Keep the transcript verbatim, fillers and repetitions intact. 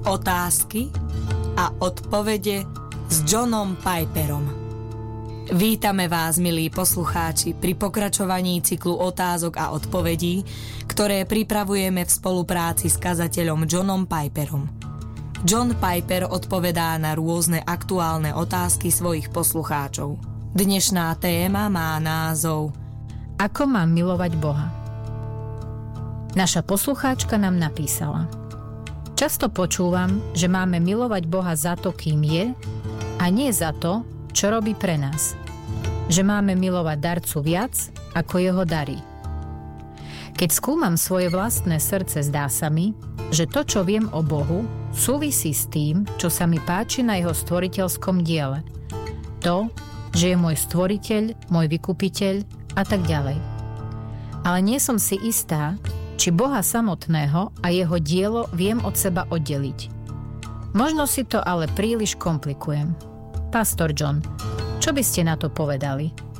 Otázky a odpovede s Johnom Piperom. Vítame vás, milí poslucháči, pri pokračovaní cyklu otázok a odpovedí, ktoré pripravujeme v spolupráci s kazateľom Johnom Piperom. John Piper odpovedá na rôzne aktuálne otázky svojich poslucháčov. Dnešná téma má názov Ako mám milovať Boha? Naša poslucháčka nám napísala: Často počúvam, že máme milovať Boha za to, kým je, a nie za to, čo robí pre nás. Že máme milovať darcu viac, ako jeho dary. Keď skúmam svoje vlastné srdce, zdá sa mi, že to, čo viem o Bohu, súvisí s tým, čo sa mi páči na jeho stvoriteľskom diele. To, že je môj stvoriteľ, môj vykupiteľ a tak ďalej. Ale nie som si istá, či Boha samotného a jeho dielo viem od seba oddeliť. Možno si to ale príliš komplikujem. Pastor John, čo by ste na to povedali?